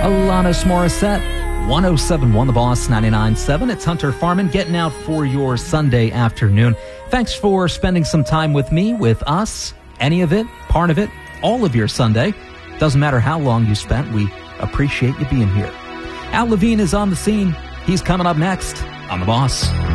Alanis Morissette, 107.1 The Boss, 99.7. It's Hunter Farman getting out for your Sunday afternoon. Thanks for spending some time with me, with us, any of it, part of it, all of your Sunday. Doesn't matter how long you spent, we appreciate you being here. Al Levine is on the scene. He's coming up next on The Boss.